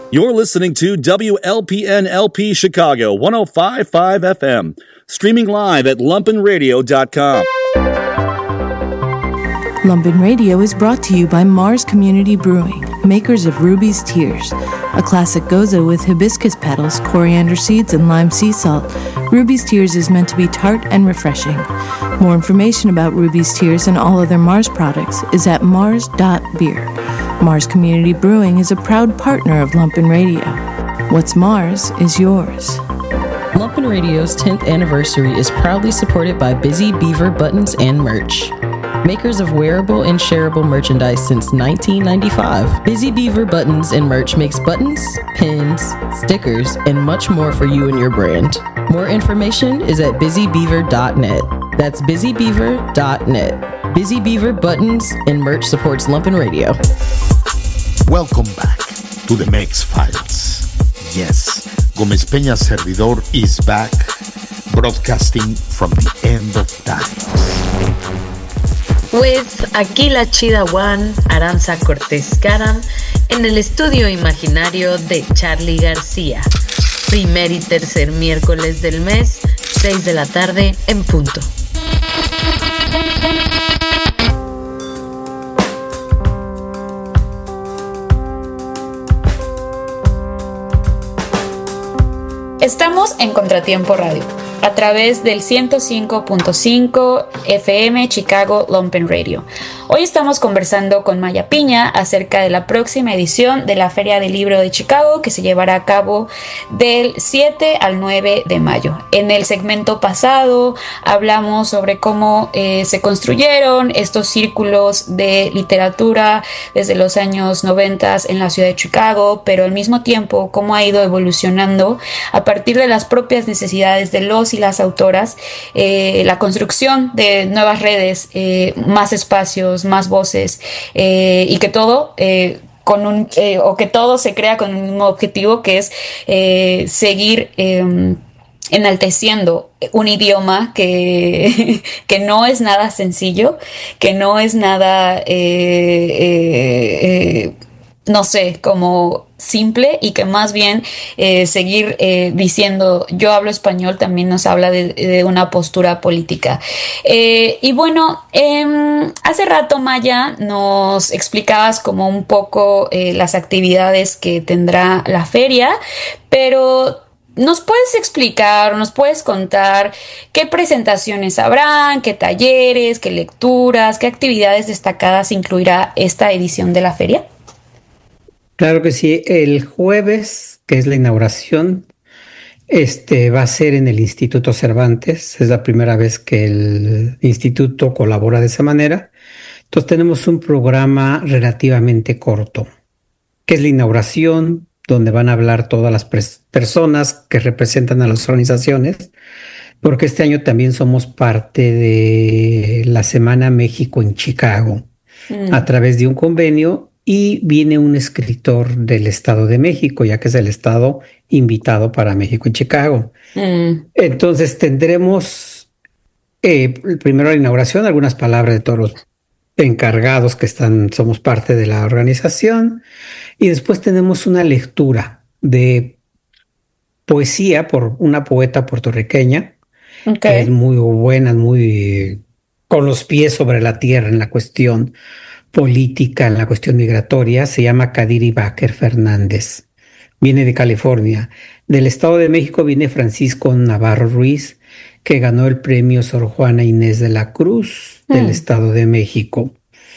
You're listening to WLPN-LP Chicago 105.5 FM, streaming live at lumpenradio.com. Lumpen Radio is brought to you by Mars Community Brewing, makers of Ruby's Tears, a classic goza with hibiscus petals, coriander seeds, and lime sea salt. Ruby's Tears is meant to be tart and refreshing. More information about Ruby's Tears and all other Mars products is at mars.beer. Mars Community Brewing is a proud partner of Lumpen Radio. What's Mars is yours. Lumpen Radio's 10th anniversary is proudly supported by Busy Beaver Buttons and Merch, makers of wearable and shareable merchandise since 1995. Busy Beaver Buttons and Merch makes buttons, pins, stickers, and much more for you and your brand. More information is at busybeaver.net. That's busybeaver.net. Busy Beaver Buttons and Merch supports Lumpen Radio. Welcome back to the Mex Files. Yes, Gómez Peña servidor is back, broadcasting from the end of times. Pues aquí la chida One, Aranza Cortés Caram, en el estudio imaginario de Charly García. Primer y tercer miércoles del mes, 6 de la tarde en punto. Estamos en Contratiempo Radio, a través del 105.5 FM Chicago Lumpen Radio. Hoy estamos conversando con Maya Piña acerca de la próxima edición de la Feria del Libro de Chicago, que se llevará a cabo del 7 al 9 de mayo. En el segmento pasado hablamos sobre cómo se construyeron estos círculos de literatura desde los años 90 en la ciudad de Chicago, pero al mismo tiempo cómo ha ido evolucionando a partir de las propias necesidades de los y las autoras, la construcción de nuevas redes, más espacios, más voces, y que todo o que todo se crea con un mismo objetivo, que es seguir enalteciendo un idioma que no es nada sencillo, que no es nada no sé, como simple, y que más bien seguir diciendo yo hablo español también nos habla de una postura política. Y bueno, hace rato, Maya, nos explicabas como un poco las actividades que tendrá la feria, pero ¿nos puedes explicar, nos puedes contar qué presentaciones habrán, qué talleres, qué lecturas, qué actividades destacadas incluirá esta edición de la feria? Claro que sí. El jueves, que es la inauguración, va a ser en el Instituto Cervantes. Es la primera vez que el instituto colabora de esa manera. Entonces tenemos un programa relativamente corto, que es la inauguración, donde van a hablar todas las personas que representan a las organizaciones, porque este año también somos parte de la Semana México en Chicago, a través de un convenio. Y viene un escritor del Estado de México, ya que es el estado invitado para México en Chicago. Entonces tendremos primero la inauguración, algunas palabras de todos los encargados que somos parte de la organización, y después tenemos una lectura de poesía por una poeta puertorriqueña, que es muy buena, muy con los pies sobre la tierra en la cuestión política, en la cuestión migratoria. Se llama Kadiri Baker Fernández. Viene de California. Del Estado de México viene Francisco Navarro Ruiz, que ganó el premio Sor Juana Inés de la Cruz del Estado de México.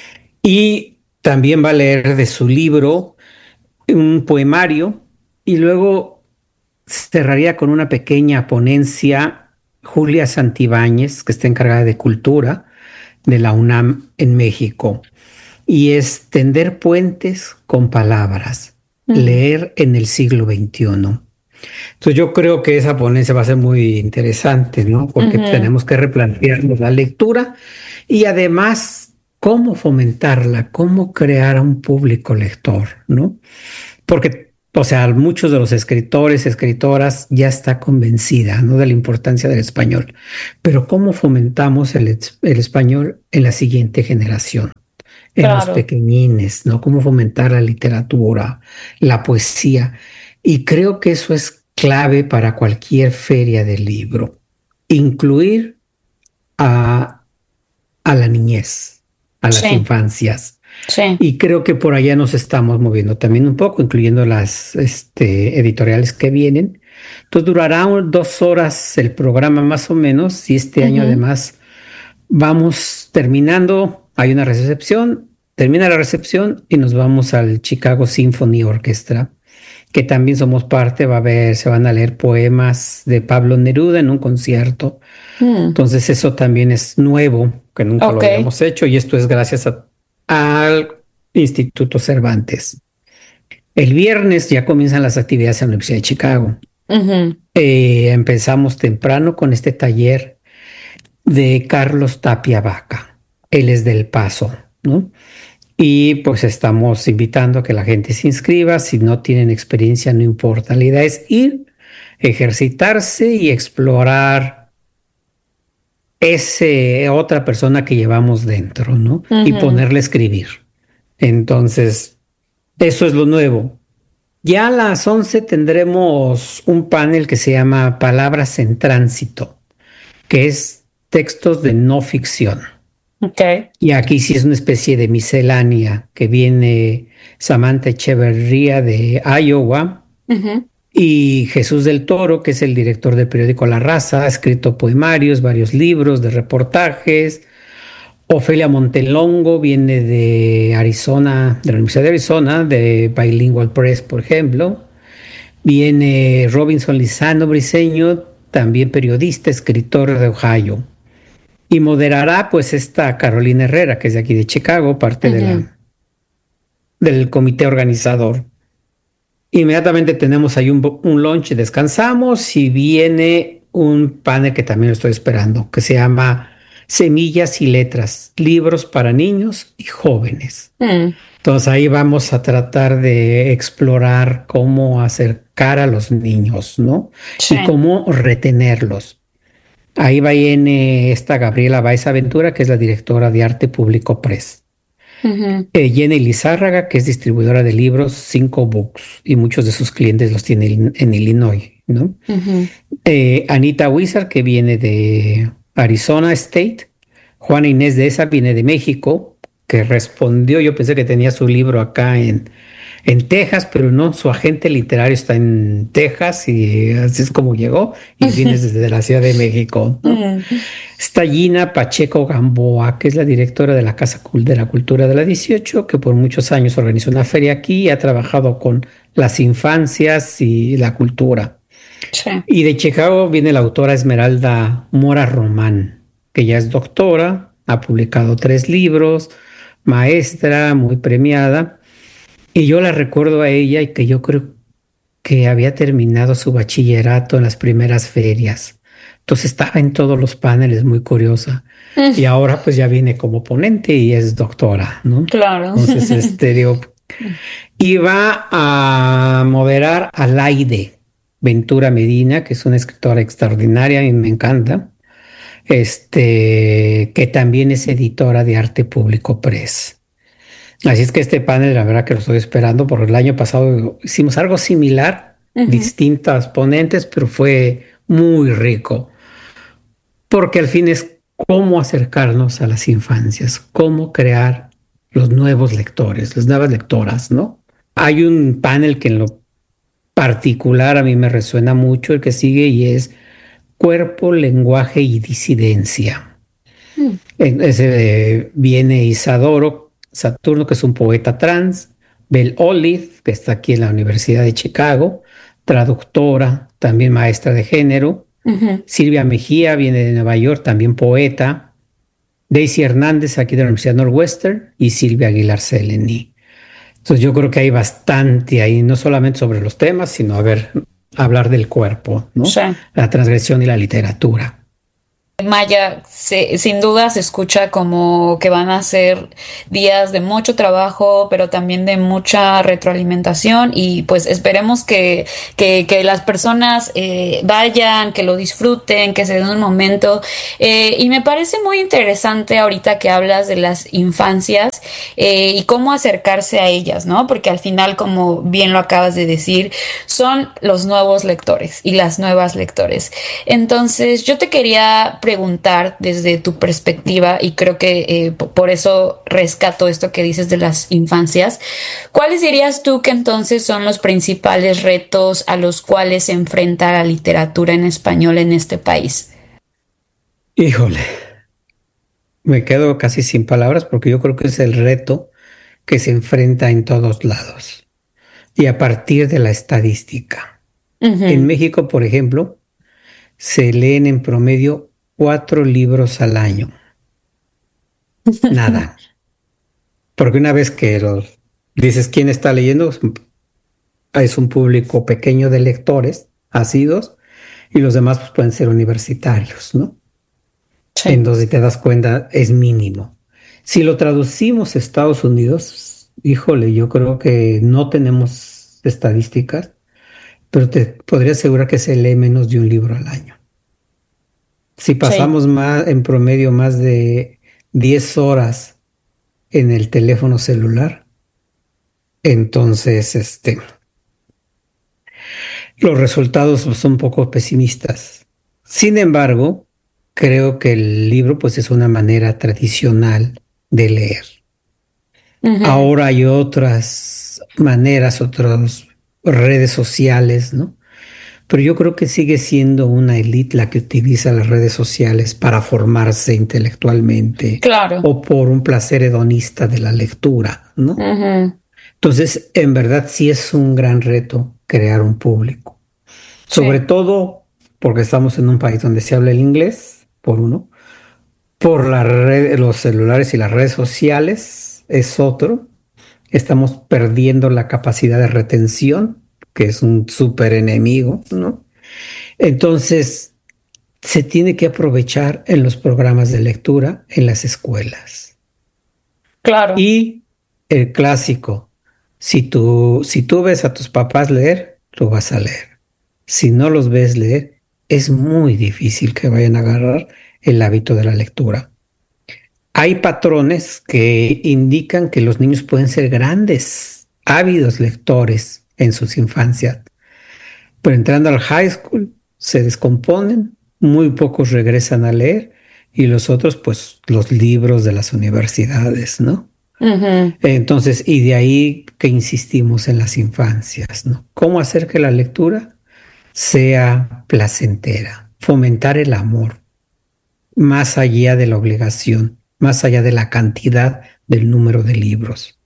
Y también va a leer de su libro un poemario, y luego cerraría con una pequeña ponencia Julia Santibáñez, que está encargada de cultura de la UNAM en México. Y es tender puentes con palabras, leer en el siglo XXI. Entonces yo creo que esa ponencia va a ser muy interesante, ¿no? Porque tenemos que replantearnos la lectura y además cómo fomentarla, cómo crear a un público lector, ¿no? Porque, o sea, muchos de los escritores, escritoras ya está convencida, ¿no?, de la importancia del español. Pero ¿cómo fomentamos el español en la siguiente generación? en los pequeñines, ¿no? Cómo fomentar la literatura, la poesía. Y creo que eso es clave para cualquier feria del libro. Incluir a la niñez, a las infancias. Sí. Y creo que por allá nos estamos moviendo también un poco, incluyendo las editoriales que vienen. Entonces durará 2 horas el programa más o menos, y este año además vamos terminando, hay una recepción, termina la recepción y nos vamos al Chicago Symphony Orchestra, que también somos parte. se van a leer poemas de Pablo Neruda en un concierto. Entonces eso también es nuevo, que nunca lo habíamos hecho, y esto es gracias al Instituto Cervantes. El viernes ya comienzan las actividades en la Universidad de Chicago. Empezamos temprano con este taller de Carlos Tapia Vaca. Él es del Paso, ¿no? Y pues estamos invitando a que la gente se inscriba. Si no tienen experiencia, no importa. La idea es ir, ejercitarse y explorar otra persona que llevamos dentro, ¿no? Y ponerle a escribir. Entonces, eso es lo nuevo. Ya a las 11 tendremos un panel que se llama Palabras en Tránsito, que es textos de no ficción. Y aquí sí es una especie de miscelánea, que viene Samantha Echeverría de Iowa y Jesús del Toro, que es el director del periódico La Raza, ha escrito poemarios, varios libros de reportajes. Ofelia Montelongo viene de Arizona, de la Universidad de Arizona, de Bilingual Press, por ejemplo. Viene Robinson Lizano Briceño, también periodista, escritor de Ohio. Y moderará pues esta Carolina Herrera, que es de aquí de Chicago, parte del comité organizador. Inmediatamente tenemos ahí un lunch, descansamos, y viene un panel que también lo estoy esperando, que se llama Semillas y Letras, libros para niños y jóvenes. Entonces ahí vamos a tratar de explorar cómo acercar a los niños, ¿no? Y cómo retenerlos. Ahí viene esta Gabriela Báez Aventura, que es la directora de Arte Público Press. Jenny Lizárraga, que es distribuidora de libros 5 Books, y muchos de sus clientes los tiene en Illinois, ¿no? Anita Wizard, que viene de Arizona State. Juana Inés de esa viene de México, que respondió. Yo pensé que tenía su libro acá en Texas, pero no, su agente literario está en Texas, y así es como llegó, y viene desde la Ciudad de México, ¿no? Está Gina Pacheco Gamboa, que es la directora de la Casa de la Cultura de la 18, que por muchos años organizó una feria aquí y ha trabajado con las infancias y la cultura. Y de Chicago viene la autora Esmeralda Mora Román, que ya es doctora, ha publicado 3 libros, maestra, muy premiada. Y yo la recuerdo a ella, y que yo creo que había terminado su bachillerato en las primeras ferias. Entonces estaba en todos los paneles, muy curiosa. Y ahora pues ya viene como ponente y es doctora, ¿no? Claro. Entonces y va a moderar a Laide Ventura Medina, que es una escritora extraordinaria y me encanta. Que también es editora de Arte Público Press. Así es que este panel, la verdad que lo estoy esperando, porque el año pasado hicimos algo similar, distintas ponentes, pero fue muy rico. Porque al fin es cómo acercarnos a las infancias, cómo crear los nuevos lectores, las nuevas lectoras, ¿no? Hay un panel que en lo particular a mí me resuena mucho, el que sigue, y es Cuerpo, Lenguaje y Disidencia. Ese viene Isadora Saturno, que es un poeta trans. Belle Olive, que está aquí en la Universidad de Chicago, traductora, también maestra de género. Silvia Mejía viene de Nueva York, también poeta. Daisy Hernández, aquí de la Universidad Northwestern, y Silvia Aguilar Seleni. Entonces yo creo que hay bastante ahí, no solamente sobre los temas, sino hablar del cuerpo, ¿no? La transgresión y la literatura. Maya, sin duda se escucha como que van a ser días de mucho trabajo, pero también de mucha retroalimentación y pues esperemos que las personas vayan, que lo disfruten, que se den un momento. Y me parece muy interesante ahorita que hablas de las infancias y cómo acercarse a ellas, ¿no? Porque al final, como bien lo acabas de decir, son los nuevos lectores y las nuevas lectores. Entonces, yo te quería preguntar desde tu perspectiva, y creo que por eso rescato esto que dices de las infancias, ¿cuáles dirías tú que entonces son los principales retos a los cuales se enfrenta la literatura en español en este país? Híjole, me quedo casi sin palabras porque yo creo que es el reto que se enfrenta en todos lados y a partir de la estadística. En México, por ejemplo, se leen en promedio 4 libros al año. Nada. Porque una vez que los dices quién está leyendo, es un público pequeño de lectores asiduos y los demás pues, pueden ser universitarios, ¿no? Sí. Entonces, si te das cuenta, es mínimo. Si lo traducimos a Estados Unidos, híjole, yo creo que no tenemos estadísticas, pero te podría asegurar que se lee menos de un libro al año. Si pasamos más, en promedio más de 10 horas en el teléfono celular, entonces los resultados son un poco pesimistas. Sin embargo, creo que el libro pues es una manera tradicional de leer. Ahora hay otras maneras, otras redes sociales, ¿no? Pero yo creo que sigue siendo una élite la que utiliza las redes sociales para formarse intelectualmente. Claro. O por un placer hedonista de la lectura, ¿no? Entonces, en verdad sí es un gran reto crear un público. Sobre todo porque estamos en un país donde se habla el inglés, por uno. Por los celulares y las redes sociales es otro. Estamos perdiendo la capacidad de retención, que es un súper enemigo, ¿no? Entonces, se tiene que aprovechar en los programas de lectura en las escuelas. Claro. Y el clásico, si tú ves a tus papás leer, lo vas a leer. Si no los ves leer, es muy difícil que vayan a agarrar el hábito de la lectura. Hay patrones que indican que los niños pueden ser grandes, ávidos lectores en sus infancias, pero entrando al high school se descomponen, muy pocos regresan a leer y los otros pues los libros de las universidades, ¿no? Entonces, y de ahí que insistimos en las infancias, ¿no? ¿Cómo hacer que la lectura sea placentera? Fomentar el amor, más allá de la obligación, más allá de la cantidad del número de libros.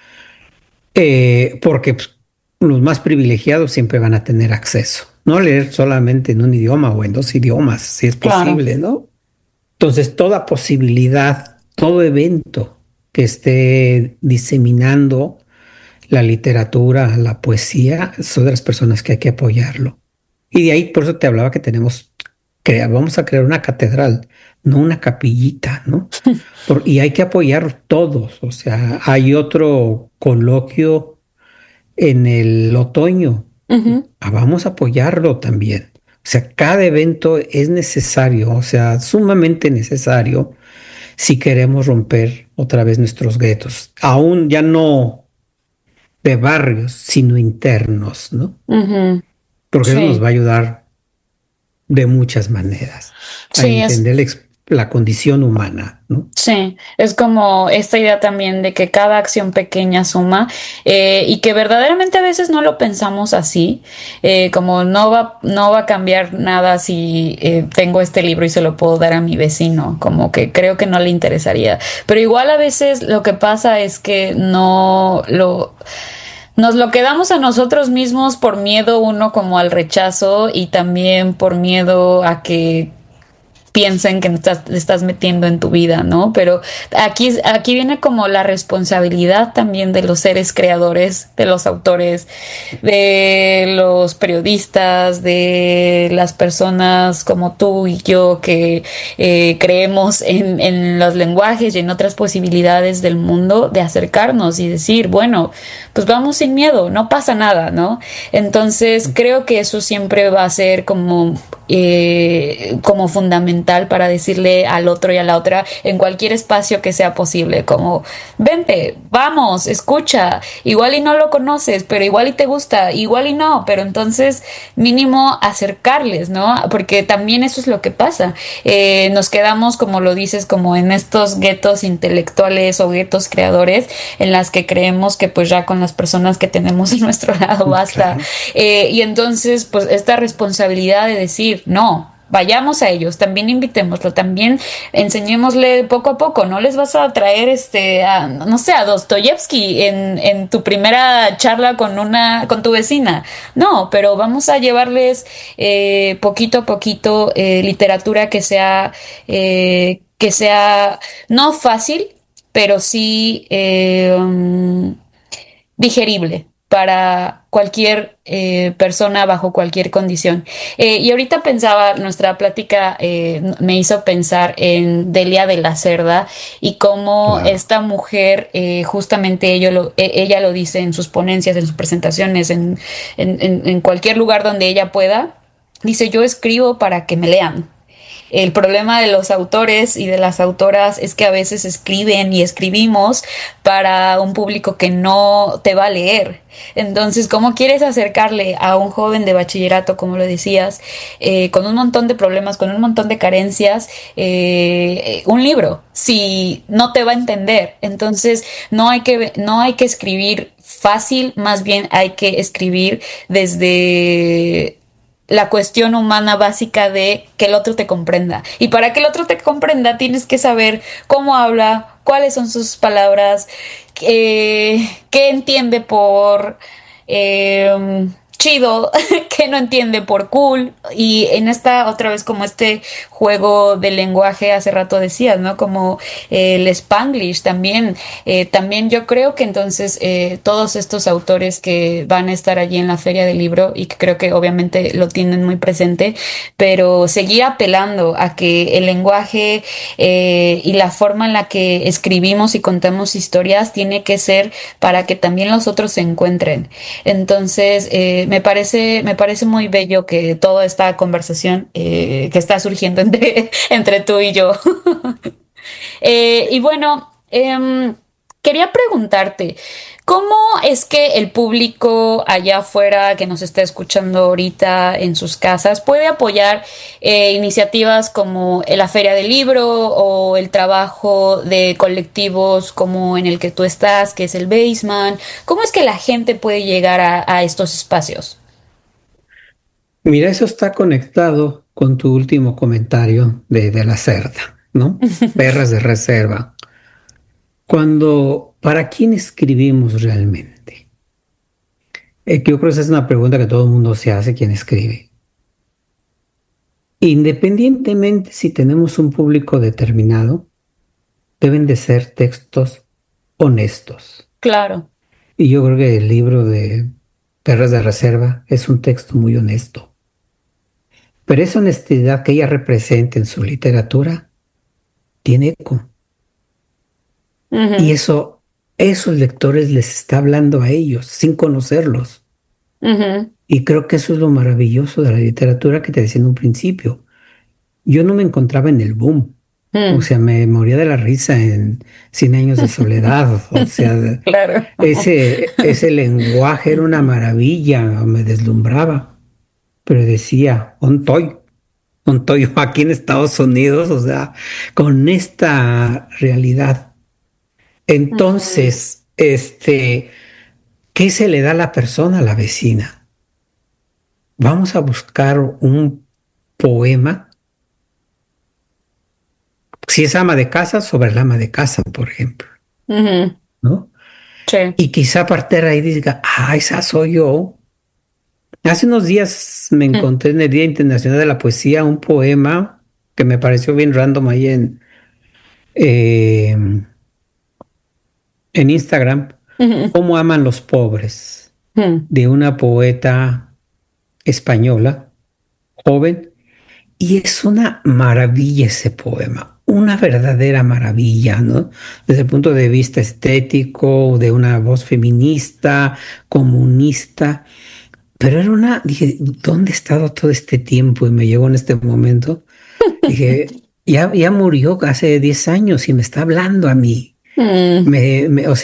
Porque pues, los más privilegiados siempre van a tener acceso. No leer solamente en un idioma o en 2 idiomas, si es posible, ¿no? Entonces, toda posibilidad, todo evento que esté diseminando la literatura, la poesía, son de las personas que hay que apoyarlo. Y de ahí, por eso te hablaba que vamos a crear una catedral, no una capillita, ¿no? Y hay que apoyar todos. O sea, hay otro coloquio en el otoño. Vamos a apoyarlo también. O sea, cada evento es necesario, o sea, sumamente necesario si queremos romper otra vez nuestros guetos. Aún ya no de barrios, sino internos, ¿no? Porque eso nos va a ayudar de muchas maneras a entender la condición humana, ¿no? Sí, es como esta idea también de que cada acción pequeña suma y que verdaderamente a veces no lo pensamos así, como no va a cambiar nada si tengo este libro y se lo puedo dar a mi vecino, como que creo que no le interesaría, pero igual a veces lo que pasa es que nos lo quedamos a nosotros mismos por miedo, uno como al rechazo y también por miedo a que piensen que estás metiendo en tu vida, ¿no? Pero aquí viene como la responsabilidad también de los seres creadores, de los autores, de los periodistas, de las personas como tú y yo que creemos en los lenguajes y en otras posibilidades del mundo, de acercarnos y decir, bueno, pues vamos sin miedo, no pasa nada, ¿no? Entonces creo que eso siempre va a ser como fundamental para decirle al otro y a la otra en cualquier espacio que sea posible, como vente, vamos, escucha, igual y no lo conoces, pero igual y te gusta, igual y no, pero entonces mínimo acercarles, ¿no? Porque también eso es lo que pasa, nos quedamos, como lo dices, como en estos guetos intelectuales o guetos creadores en las que creemos que pues ya con las personas que tenemos a nuestro lado basta, y entonces pues esta responsabilidad de decir no, vayamos a ellos, también invitémoslo, también enseñémosle poco a poco, no les vas a traer no sé, a Dostoyevsky en tu primera charla con tu vecina, no, pero vamos a llevarles poquito a poquito literatura que sea no fácil, pero sí digerible para cualquier persona bajo cualquier condición. Y ahorita pensaba, nuestra plática me hizo pensar en Delia de la Cerda y cómo esta mujer, justamente ella lo dice en sus ponencias, en sus presentaciones, en cualquier lugar donde ella pueda, dice, yo escribo para que me lean. El problema de los autores y de las autoras es que a veces escriben y escribimos para un público que no te va a leer. Entonces, ¿cómo quieres acercarle a un joven de bachillerato, como lo decías, con un montón de problemas, con un montón de carencias, un libro, si no te va a entender? Entonces, no hay que escribir fácil, más bien hay que escribir desde la cuestión humana básica de que el otro te comprenda. Y para que el otro te comprenda, tienes que saber cómo habla, cuáles son sus palabras, qué entiende por chido, qué no entiende por cool. Y en esta, otra vez, como este juego de lenguaje, hace rato decías, ¿no? Como el Spanglish también. También yo creo que entonces todos estos autores que van a estar allí en la Feria del Libro, y que creo que obviamente lo tienen muy presente, pero seguir apelando a que el lenguaje y la forma en la que escribimos y contamos historias tiene que ser para que también los otros se encuentren. Entonces, me parece muy bello que toda esta conversación que está surgiendo entre tú y yo. Y bueno, quería preguntarte, ¿cómo es que el público allá afuera que nos está escuchando ahorita en sus casas puede apoyar iniciativas como la Feria del Libro o el trabajo de colectivos como en el que tú estás, que es el Baseman? ¿Cómo es que la gente puede llegar a estos espacios? Mira, eso está conectado con tu último comentario de la cerda, ¿no? Perras de reserva. ¿Para quién escribimos realmente? Yo creo que esa es una pregunta que todo el mundo se hace, ¿quién escribe? Independientemente si tenemos un público determinado, deben de ser textos honestos. Claro. Y yo creo que el libro de Perras de Reserva es un texto muy honesto. Pero esa honestidad que ella representa en su literatura tiene eco. Uh-huh. Y esos lectores les está hablando a ellos sin conocerlos. Uh-huh. Y creo que eso es lo maravilloso de la literatura que te decía en un principio. Yo no me encontraba en el boom. O sea, me moría de la risa en 100 años de soledad. O sea, claro. ese lenguaje era una maravilla, me deslumbraba. Pero decía, ontoy aquí en Estados Unidos, o sea, con esta realidad. Entonces, ¿qué se le da a la persona, a la vecina? Vamos a buscar un poema. Si es ama de casa, sobre la ama de casa, por ejemplo. Uh-huh. ¿No? Sí. Y quizá partir ahí diga, esa soy yo. Hace unos días me encontré en el Día Internacional de la Poesía un poema que me pareció bien random ahí en Instagram, Cómo aman los pobres, de una poeta española, joven, y es una maravilla ese poema, una verdadera maravilla, ¿no? Desde el punto de vista estético, de una voz feminista, comunista, pero dije, ¿dónde he estado todo este tiempo? Y me llegó en este momento, dije, ya murió hace 10 años y me está hablando a mí. O sea,